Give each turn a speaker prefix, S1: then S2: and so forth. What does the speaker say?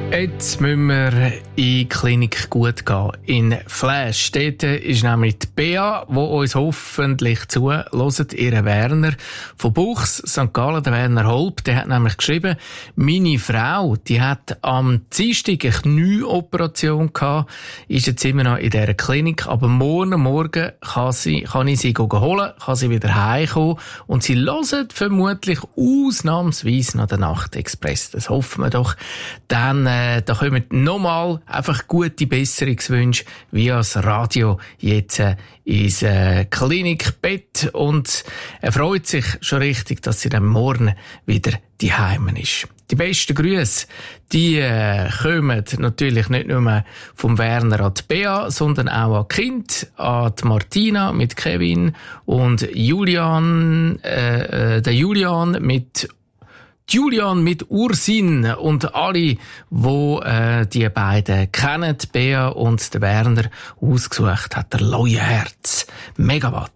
S1: Jetzt müssen wir in die Klinik gut gehen. In Flash. Dort ist nämlich die Bea, die uns hoffentlich zuhört, ihre Werner von Buchs, St. Gallen, der Werner Holb. Der hat nämlich geschrieben, meine Frau, die hat am Dienstag eine Knieoperation gehabt, ist jetzt immer noch in dieser Klinik, aber morgen kann ich sie holen, kann sie wieder heimkommen und sie hören vermutlich ausnahmsweise noch den Nachtexpress. Das hoffen wir doch. Dann da kommen nochmal einfach gute Besserungswünsche via das Radio jetzt ins Klinikbett und er freut sich schon richtig, dass sie dann morgen wieder daheim ist. Die besten Grüße, die kommen natürlich nicht nur vom Werner an die Bea, sondern auch an die Kind, an die Martina mit Kevin und Julian mit Ursin und alle, wo die beiden kennen, Bea und der Werner, ausgesucht hat, der Leuenherz. Megawatt.